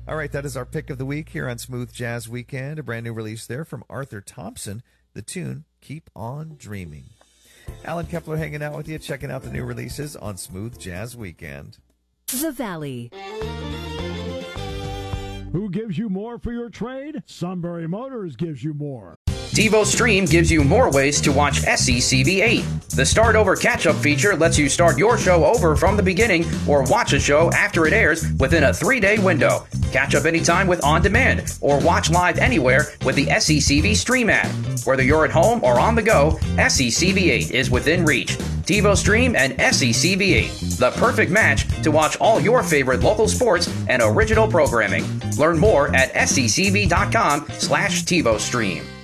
All right, that is our pick of the week here on Smooth Jazz Weekend. A brand new release there from Arthur Thompson. The tune, Keep On Dreaming. Alan Kepler hanging out with you, checking out the new releases on Smooth Jazz Weekend. The Valley. Who gives you more for your trade? Sunbury Motors gives you more. TiVo Stream gives you more ways to watch SCCV8. The Start Over Catch-Up feature lets you start your show over from the beginning or watch a show after it airs within a 3-day window. Catch up anytime with On Demand or watch live anywhere with the SCCV Stream app. Whether you're at home or on the go, SCCV8 is within reach. TiVo Stream and SCCV8, the perfect match to watch all your favorite local sports and original programming. Learn more at sccv.com/TiVo Stream.